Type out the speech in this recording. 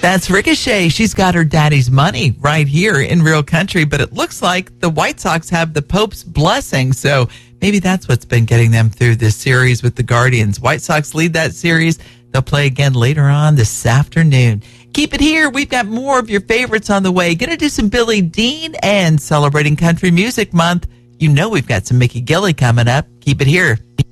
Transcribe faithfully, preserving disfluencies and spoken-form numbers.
That's Ricochet. She's got her daddy's money right here in Real Country, but it looks like the White Sox have the Pope's blessing, so maybe that's what's been getting them through this series with the Guardians. White Sox lead that series. They'll play again later on this afternoon. Keep it here. We've got more of your favorites on the way. Going to do some Billy Dean and celebrating Country Music Month. You know we've got some Mickey Gilley coming up. Keep it here.